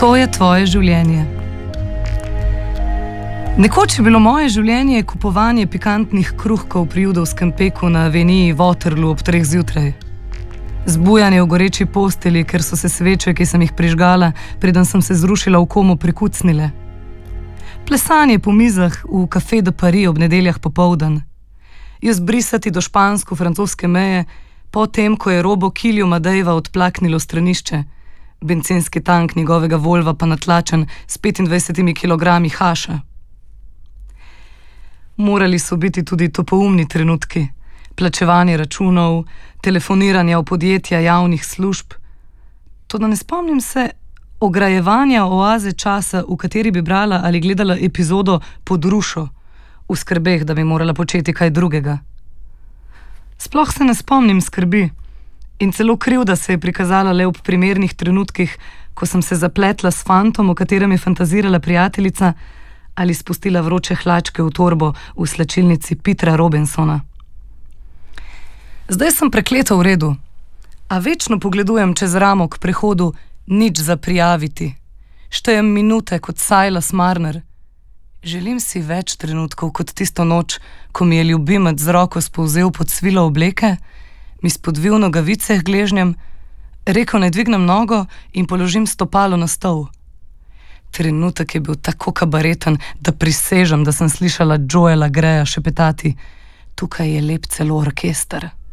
To je tvoje življenje. Nekoč je bilo moje življenje kupovanje pikantnih kruhkov pri judovskem peku na aveniji Waterloo ob 3 zjutraj. Zbujanje v goreči posteli, ker so se sveče, ki sem jih prižgala, preden sem se zrušila v komu, prikucnile. Plesanje po mizah v Café de Paris ob nedeljah popoldan. Jaz brisati do špansko-francoske meje, potem, ko je robo Kilju Madejva odplaknilo stranišče, bencinski tank njegovega Volva pa natlačen s 25 kilogrami haša. Morali so biti tudi topoumni trenutki, plačevanje računov, telefoniranja v podjetja javnih služb. Toda ne spomnim se ograjevanja oaze časa, v kateri bi brala ali gledala epizodo Pod rušo, v skrbeh, da bi morala početi kaj drugega. Sploh se ne spomnim skrbi in celo krivda se je prikazala le ob primernih trenutkih, ko sem se zapletla s fantom, o katerem je fantazirala prijateljica, ali spustila vroče hlačke v torbo v slačilnici Petra Robinsona. Zdaj sem prekleto v redu, a večno pogledujem čez ramo k prehodu nič za prijaviti. Štejem minute kot Silas Marner. Želim si več trenutkov kot tisto noč, ko mi je ljubimec z roko spolzel pod svilo obleke, mi spodvil nogavice k gležnjem, rekel naj dvignem nogo in položim stopalo na stol. Trenutek je bil tako kabareten, da prisežem, da sem slišala Joela Greya šepetati: "Tukaj je lep celo orkester."